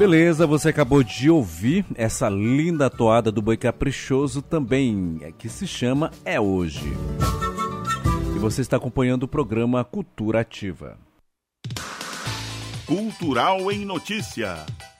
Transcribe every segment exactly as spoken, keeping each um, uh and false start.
Beleza, você acabou de ouvir essa linda toada do Boi Caprichoso também, que se chama É Hoje. E você está acompanhando o programa Cultura Ativa. Cultural em Notícia.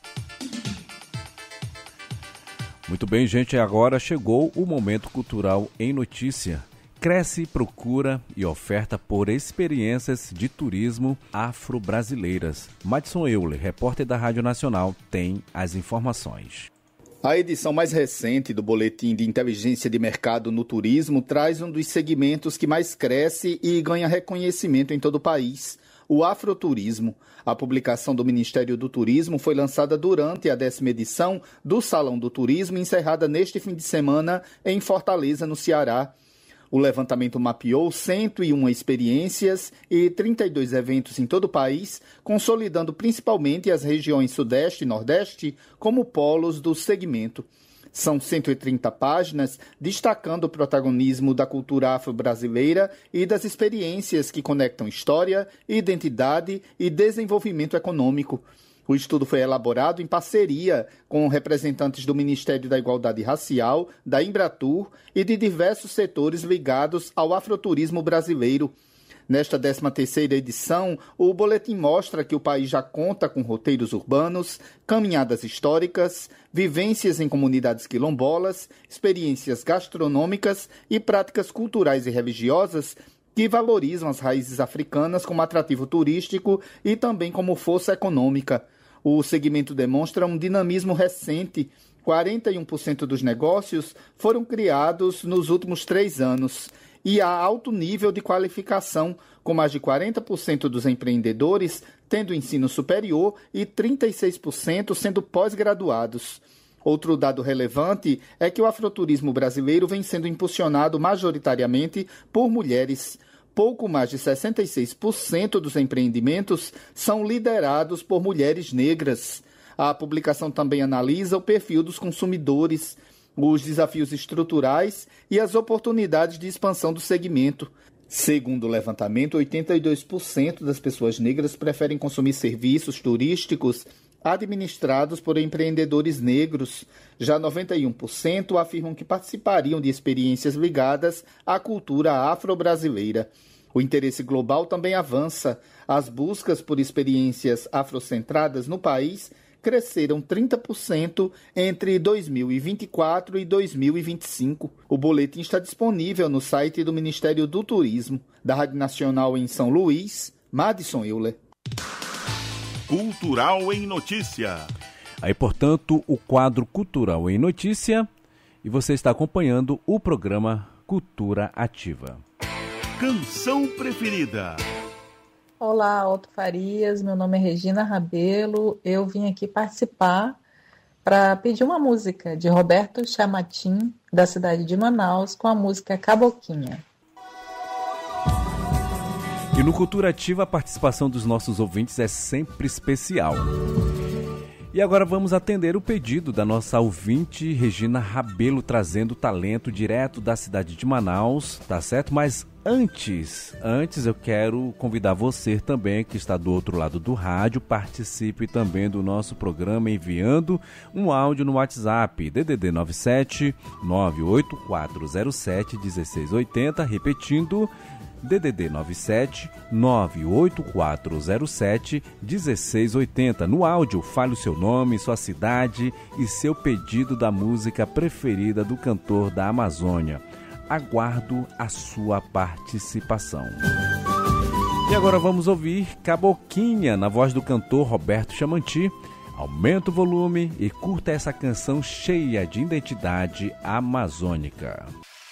Muito bem, gente, agora chegou o Momento Cultural em Notícia. Cresce procura e oferta por experiências de turismo afro-brasileiras. Madison Euler, repórter da Rádio Nacional, tem as informações. A edição mais recente do Boletim de Inteligência de Mercado no Turismo traz um dos segmentos que mais cresce e ganha reconhecimento em todo o país, o afroturismo. A publicação do Ministério do Turismo foi lançada durante a décima edição do Salão do Turismo, encerrada neste fim de semana em Fortaleza, no Ceará. O levantamento mapeou cento e uma experiências e trinta e dois eventos em todo o país, consolidando principalmente as regiões Sudeste e Nordeste como polos do segmento. São cento e trinta páginas, destacando o protagonismo da cultura afro-brasileira e das experiências que conectam história, identidade e desenvolvimento econômico. O estudo foi elaborado em parceria com representantes do Ministério da Igualdade Racial, da Embratur e de diversos setores ligados ao afroturismo brasileiro. Nesta décima terceira edição, o boletim mostra que o país já conta com roteiros urbanos, caminhadas históricas, vivências em comunidades quilombolas, experiências gastronômicas e práticas culturais e religiosas que valorizam as raízes africanas como atrativo turístico e também como força econômica. O segmento demonstra um dinamismo recente. quarenta e um por cento dos negócios foram criados nos últimos três anos. E há alto nível de qualificação, com mais de quarenta por cento dos empreendedores tendo ensino superior e trinta e seis por cento sendo pós-graduados. Outro dado relevante é que o afroturismo brasileiro vem sendo impulsionado majoritariamente por mulheres. Pouco mais de sessenta e seis por cento dos empreendimentos são liderados por mulheres negras. A publicação também analisa o perfil dos consumidores, os desafios estruturais e as oportunidades de expansão do segmento. Segundo o levantamento, oitenta e dois por cento das pessoas negras preferem consumir serviços turísticos administrados por empreendedores negros. Já noventa e um por cento afirmam que participariam de experiências ligadas à cultura afro-brasileira. O interesse global também avança. As buscas por experiências afrocentradas no país cresceram trinta por cento entre dois mil e vinte e quatro e dois mil e vinte e cinco. O boletim está disponível no site do Ministério do Turismo. Da Rádio Nacional em São Luís, Madison Euler. Cultural em Notícia. Aí, portanto, o quadro Cultural em Notícia, e você está acompanhando o programa Cultura Ativa. Canção preferida. Olá, Otto Farias, meu nome é Regina Rabelo, eu vim aqui participar para pedir uma música de Roberto Chamatim, da cidade de Manaus, com a música Caboquinha. E no Cultura Ativa a participação dos nossos ouvintes é sempre especial. E agora vamos atender o pedido da nossa ouvinte Regina Rabelo, trazendo talento direto da cidade de Manaus, tá certo? Mas antes, antes eu quero convidar você também, que está do outro lado do rádio, participe também do nosso programa enviando um áudio no WhatsApp, D D D nove sete nove oito quatro zero sete um seis oito zero, repetindo, D D D nove sete nove oito quatro zero sete um seis oito zero. No áudio, fale o seu nome, sua cidade e seu pedido da música preferida do cantor da Amazônia. Aguardo a sua participação. E agora vamos ouvir Caboquinha, na voz do cantor Roberto Chamanti. Aumenta o volume e curta essa canção cheia de identidade amazônica.